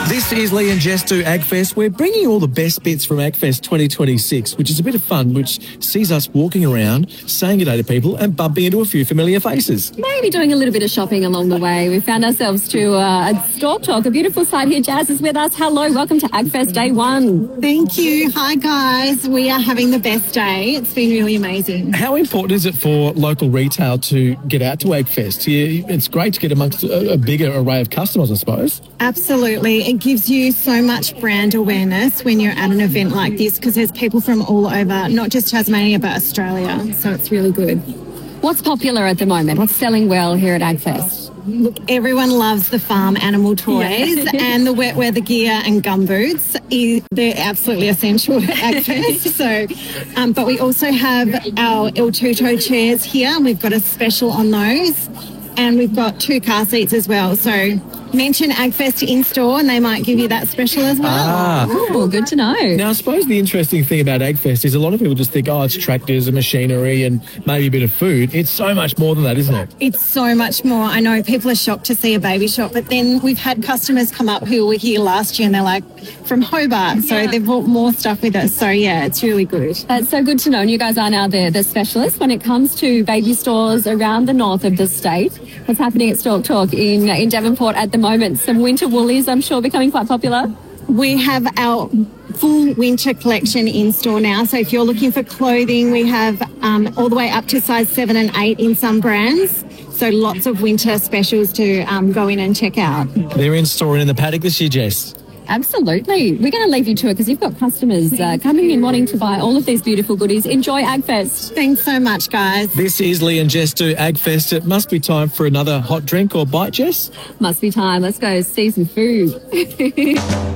This is Lee and Jess do AgFest. We're bringing you all the best bits from AgFest 2026, which is a bit of fun, which sees us walking around, saying good day to people and bumping into a few familiar faces. Maybe doing a little bit of shopping along the way. We found ourselves to a Stalk Talk, a beautiful site here. Jazz is with us. Hello, welcome to AgFest Day 1. Thank you. Hi, guys. We are having the best day. It's been really amazing. How important is it for local retail to get out to AgFest? It's great to get amongst a bigger array of customers, I suppose. Absolutely. It gives you so much brand awareness when you're at an event like this because there's people from all over, not just Tasmania, but Australia. So it's really good. What's popular at the moment? What's selling well here at AgFest? Look, everyone loves the farm animal toys and the wet weather gear and gumboots. They're absolutely essential at AgFest. But we also have our El Tuto chairs here, and we've got a special on those. And we've got 2 car seats as well. So mention AgFest in-store and they might give you that special as well. Oh, good to know. Now, I suppose the interesting thing about AgFest is a lot of people just think, it's tractors and machinery and maybe a bit of food. It's so much more than that, isn't it? It's so much more. I know people are shocked to see a baby shop, but then we've had customers come up who were here last year and they're like, from Hobart. So they've brought more stuff with us. So, yeah, it's really good. That's so good to know. And you guys are now the specialists when it comes to baby stores around the north of the state. What's happening at Stalk Talk in Devonport at the moment? Some winter woolies, I'm sure, becoming quite popular. We have our full winter collection in store now. So if you're looking for clothing, we have all the way up to size 7 and 8 in some brands. So lots of winter specials to go in and check out. They're in store and in the paddock this year, Jess. Absolutely. We're going to leave you to it because you've got customers coming in wanting to buy all of these beautiful goodies. Enjoy AgFest. Thanks so much, guys. This is Lee and Jess do AgFest. It must be time for another hot drink or bite, Jess. Must be time. Let's go see some food.